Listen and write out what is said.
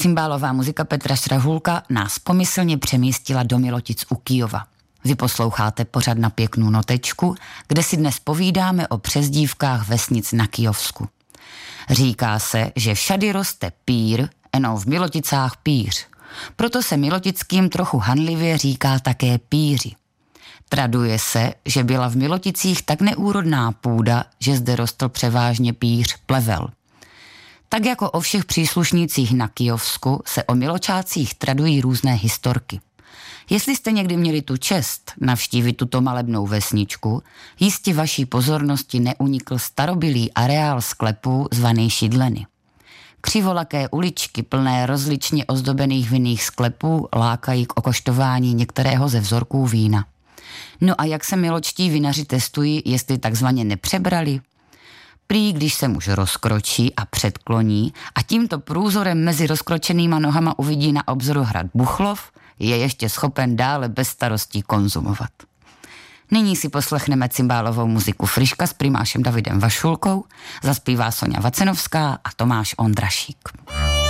Cymbálová muzika Petra Šrahulka nás pomyslně přemístila do Milotic u Kyjova. Vy posloucháte pořad Na pěknou notečku, kde si dnes povídáme o přezdívkách vesnic na Kyjovsku. Říká se, že všady roste pír, eno v Miloticách píř. Proto se milotickým trochu hanlivě říká také píři. Traduje se, že byla v Miloticích tak neúrodná půda, že zde rostl převážně píř plevel. Tak jako o všech příslušnících na Kyjovsku se o Miločácích tradují různé historky. Jestli jste někdy měli tu čest navštívit tuto malebnou vesničku, jistě vaší pozornosti neunikl starobylý areál sklepů zvaný Šidleny. Křivolaké uličky plné rozličně ozdobených vinných sklepů lákají k okoštování některého ze vzorků vína. No a jak se miločtí vinaři testují, jestli takzvaně nepřebrali? Prý, když se muž rozkročí a předkloní a tímto průzorem mezi rozkročenýma nohama uvidí na obzoru hrad Buchlov, je ještě schopen dále bez starostí konzumovat. Nyní si poslechneme cymbálovou muziku Friška s primášem Davidem Vašulkou, zaspívá Soňa Vacenovská a Tomáš Ondrašík.